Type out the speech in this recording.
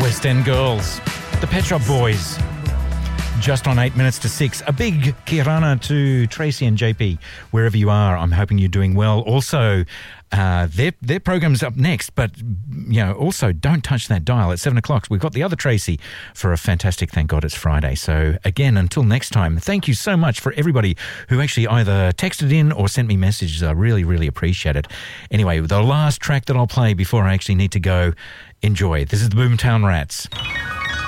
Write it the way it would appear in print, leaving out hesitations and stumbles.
West End Girls, the Pet Shop Boys. Just on 8 minutes to 6. A big kirana to Tracy and JP, wherever you are. I'm hoping you're doing well. Also, their program's up next, but also don't touch that dial at 7 o'clock. We've got the other Tracy for a fantastic Thank God It's Friday. So again, until next time, thank you so much for everybody who actually either texted in or sent me messages. I really, really appreciate it. Anyway, the last track that I'll play before I actually need to go, enjoy. This is the Boomtown Rats.